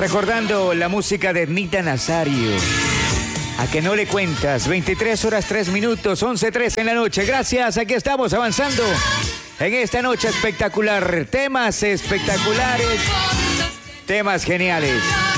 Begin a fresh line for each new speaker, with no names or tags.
Recordando la música de Nita Nazario. ¿A que no le cuentas? 23 horas 3 minutos, 11:03 en la noche. Gracias, aquí estamos avanzando en esta noche espectacular. Temas espectaculares, temas geniales.